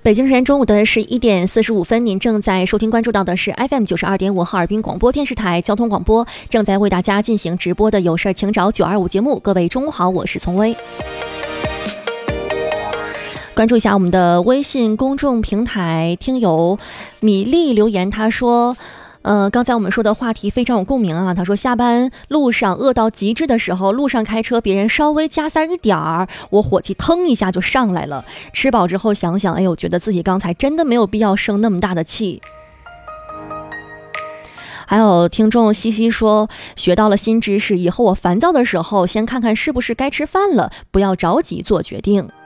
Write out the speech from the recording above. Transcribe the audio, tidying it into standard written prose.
北京时间中午的11:45，您正在收听关注到的是 FM 92.5哈尔滨广播电视台交通广播，正在为大家进行直播的有事请找925节目。各位中午好，我是丛薇。关注一下我们的微信公众平台，听友米粒留言，他说刚才我们说的话题非常有共鸣啊。他说下班路上饿到极致的时候，路上开车别人稍微加塞一点儿，我火气腾一下就上来了。吃饱之后想想，哎呦，觉得自己刚才真的没有必要生那么大的气。还有听众西西说，学到了新知识，以后我烦躁的时候先看看是不是该吃饭了，不要着急做决定。